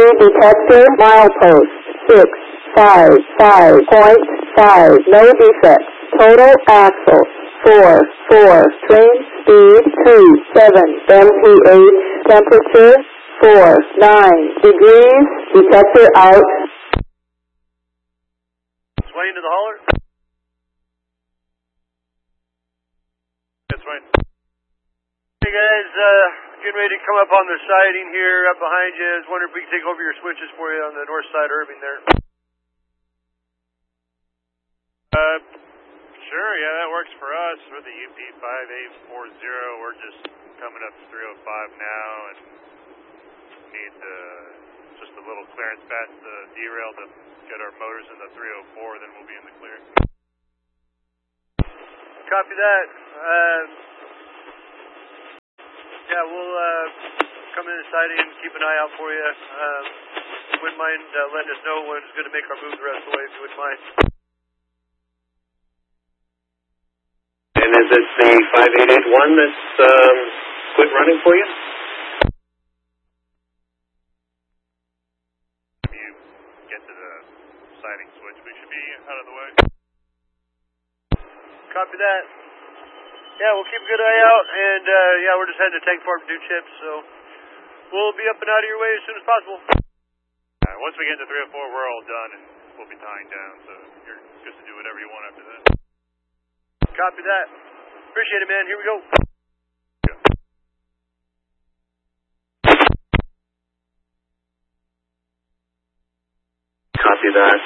detector, milepost 655.5, no defects. Total axle 4, train speed 27 mph, temperature 9 degrees, detector out. Swain to the hauler. That's right. Hey guys, getting ready to come up on the siding here up behind you. I was wondering if we could take over your switches for you on the north side of Irving there. Sure, yeah, that works for us. We're the UP5840. We're just coming up to 305 now and need just a little clearance past the derail to get our motors in the 304, then we'll be in the clear. Copy that. Yeah, we'll come in the siding and keep an eye out for you. Wouldn't mind letting us know when it's going to make our move the rest of the way, if you wouldn't mind. And is this the 5881 that's quit running for you? If you get to the siding switch, we should be out of the way. Copy that. Yeah, we'll keep a good eye out, and yeah, we're just heading to Tank Farm to do chips, so we'll be up and out of your way as soon as possible. Once we get to 304, we're all done, and we'll be tying down, so you're good to do whatever you want after that. Copy that. Appreciate it, man. Here we go. Copy that.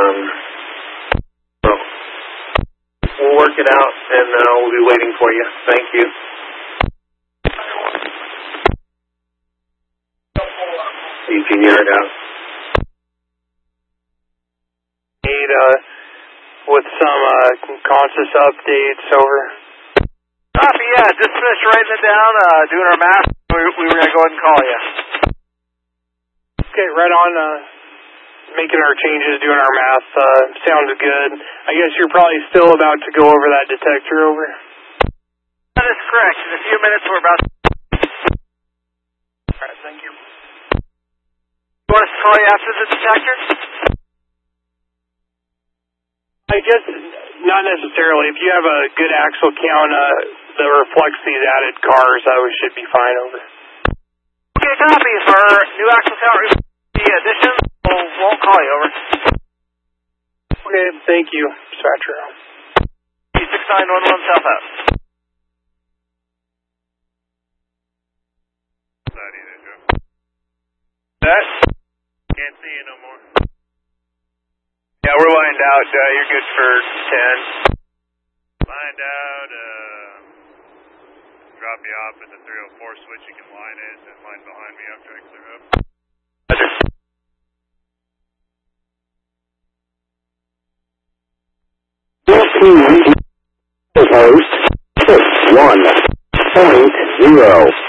Well, we'll work it out, and we'll be waiting for you. Thank you. You can hear it out. Need with some conscious updates over. Copy, yeah, just finished writing it down, doing our math. We were going to go ahead and call you. Okay, right on. Making our changes, doing our math. Sounds good. I guess you're probably still about to go over that detector over. That is correct. In a few minutes, we're about to... Alright, thank you. You want us to call you after the detector? I guess not necessarily. If you have a good axle count that reflects these added cars, we should be fine over. Okay, copy. If our new axle count reflects the addition, we'll call you over. Okay, thank you, Dispatcher. 6911 south out. That? Can't see you no more. Yeah, we're lined out. You're good for 10. Lined out, drop you off at the 304 switch. You can line it and line behind me after I clear up. Post 6-1.0.